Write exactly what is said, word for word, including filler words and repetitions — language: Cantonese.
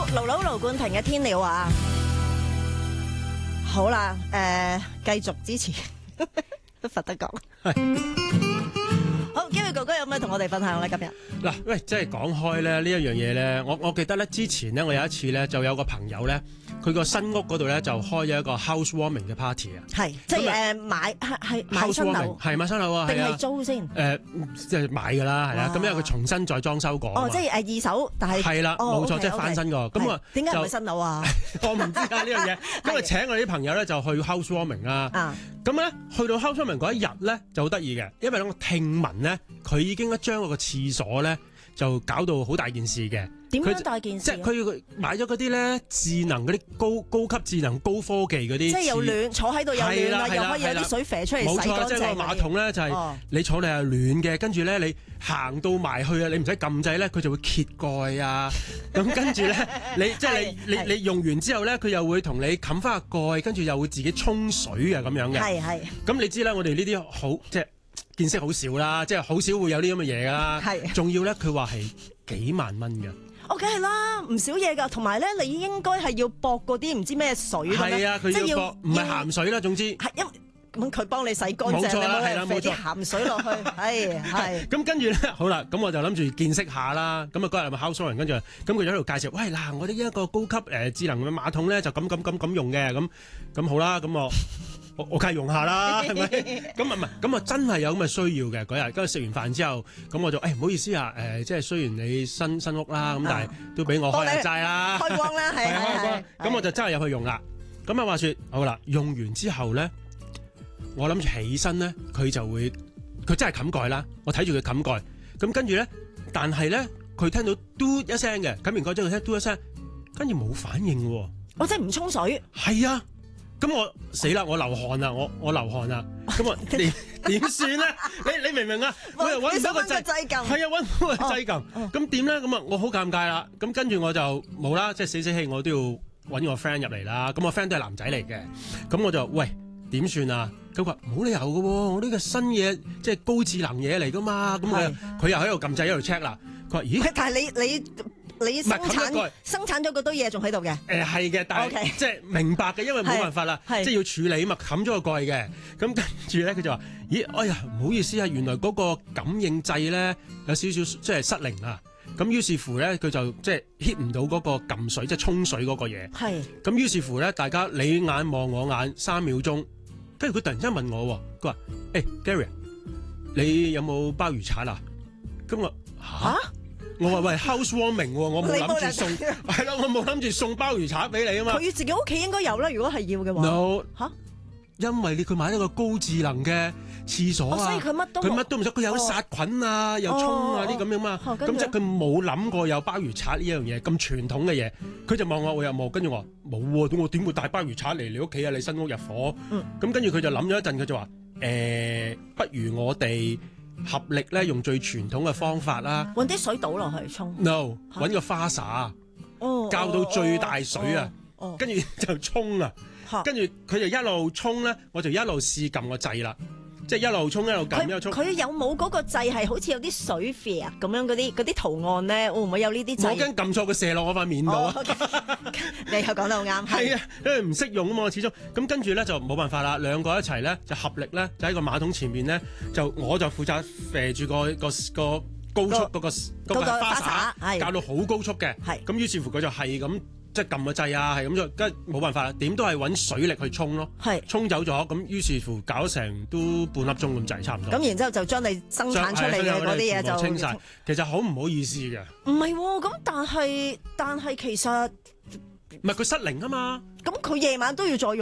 盧盧盧冠廷嘅天鳥啊！好啦，誒、呃，繼續支持都佛得講。好，機會哥哥有咩同我哋分享咧？今日嗱，喂，即係講開咧呢一樣嘢咧，我我記得咧之前咧，我有一次咧就有個朋友咧，佢個新屋嗰度咧就開咗一個 housewarming 嘅 party 啊， 係即係誒買係係買新樓， 係買新樓啊， 定係租先？ 誒，即係買㗎啦，係啊，咁因為佢重新再裝修過。 哦，即係誒二手，但係係啦，冇錯，即係翻新個。咁啊， 點解唔係新樓啊？ 我唔知啊呢樣嘢。咁啊，請我啲朋友咧就去 housewarming 啦。啊，咁咧去到 housewarming 嗰一日咧就好得意嘅，因為我聽聞咧佢已經咧將嗰個廁所咧就搞到好大件事嘅。 點樣大件事？ 即係佢買咗嗰啲咧智能嗰啲高高級智能高科技嗰啲，即係又暖，坐喺度又暖啦，又可以有啲水肥出嚟洗乾淨。 冇錯，即係個馬桶咧就係你坐你係暖嘅，跟住咧你行到埋去啊，你唔使撳掣咧，佢就會揭蓋啊。咁跟住咧，你即係你你你用完之後咧，佢又會同你冚翻個蓋，跟住又會自己沖水啊咁樣嘅。係係。咁你知啦，我哋呢啲好即係見識好少啦，即係好少會有呢咁嘅嘢噶啦。係。仲要咧，佢話係幾萬蚊嘅。我梗係啦， 唔少嘢噶，同埋咧，你應該係要駁嗰啲唔知咩水咁樣， 係啊，佢要駁，唔係鹹水啦，總之係因咁佢幫你洗乾淨， 冇錯啦，係啦，冇錯， 啲鹹水落去，係係。 咁跟住咧，好啦，咁我就諗住見識下啦。咁啊嗰日咪 housewarming，跟住咁佢就喺度介紹，喂嗱，我哋呢一個高級誒智能嘅馬桶咧就咁咁咁咁用嘅，咁咁好啦，咁我。我我梗係用下啦，係咪？咁啊唔係，咁啊真係有咁嘅需要嘅嗰日。跟住食完飯之後，咁我就誒唔好意思啊，誒即係雖然你新新屋啦，咁但係都俾我開下齋啦， 開光啦，係係係。 咁我就真係入去用啦。咁啊話説好啦，用完之後咧，我諗住起身咧，佢就會佢真係冚蓋啦。我睇住佢冚蓋，咁跟住咧，但係咧佢聽到嘟一聲嘅，冚完蓋之後聽嘟一聲，跟住冇反應喎。 我真係唔沖水。 係啊。咁我死啦！我流汗啦！我我流汗啦！咁我點點算咧？你你明唔明啊？我又揾唔到個掣掣撳，係啊，揾唔到個掣撳。咁點咧？咁啊，我好尷尬啦！咁跟住我就冇啦，即係死死氣，我都要揾個 friend 入嚟啦。咁我 friend 都係男仔嚟嘅，咁我就喂點算啊？咁佢話冇理由嘅喎，我呢個新嘢即係高智能嘢嚟噶嘛。咁佢佢又喺度撳掣，喺度 check 啦。佢話咦？ 但係你你。你生產生產咗嗰堆嘢仲喺度嘅？ 誒係嘅，但係、okay. 即係明白嘅，因為冇辦法啦，即係要處理嘛，冚咗個蓋嘅。咁跟住咧，佢就話：咦，哎呀，唔好意思啊，原來嗰個感應掣咧有少少即係失靈啊。咁於是乎咧，佢就即係 hit 唔到嗰個撳水即係沖水嗰個嘢。係。咁於是乎咧，大家你眼望我眼三秒鐘，跟住佢突然之間問我，佢話：誒、hey, Gary， 你有冇鮑魚刷啊？咁我嚇。啊我話喂 housewarming 喎，我冇諗住送，係啦，我冇諗住送鮑魚刷俾你啊嘛。 佢自己屋企應該有啦，如果係要嘅話。 no 嚇，因為你佢買一個高智能嘅廁所啊， 所以佢乜都佢乜都唔識，佢有殺菌啊，有沖啊啲咁樣嘛。咁即係佢冇諗過有鮑魚刷呢樣嘢咁傳統嘅嘢。佢就望我，我又望，跟住我話冇喎，咁我點會帶鮑魚刷嚟你屋企啊？你新屋入伙。咁跟住佢就諗咗一陣，佢就話誒，不如我哋合力咧用最傳統嘅方法啦， 揾啲水倒落去沖。 no， 揾個花灑，哦，較到最大水啊，哦，跟住就沖啊，跟住佢就一路沖咧，我就一路試撳個掣啦，即係一路沖一路撳一路沖。佢有冇嗰個掣係好似有啲水啡啊咁樣嗰啲嗰啲圖案咧？會唔會有呢啲掣？我驚撳錯佢射落我塊面度啊！哦 okay. 你又講得好啱，係啊，因為唔識用啊嘛，我始終咁跟住咧就冇辦法啦，兩個一齊咧就合力咧就喺個馬桶前面咧，就我就負責射住個個個高速嗰、嗰個嗰、嗰個花灑，搞到好高速嘅，係咁於是乎佢就係咁即係撳個掣啊，係咁就跟冇辦法啦，點都係揾水力去沖咯，係沖走咗，咁於是乎搞成都半粒鐘咁滯，差唔多。咁然之後就將你生產出嚟嘅嗰啲嘢就清晒，其實好唔好意思嘅。唔係喎，咁但係但係其實。唔係佢失靈啊嘛，咁佢夜晚都要再用。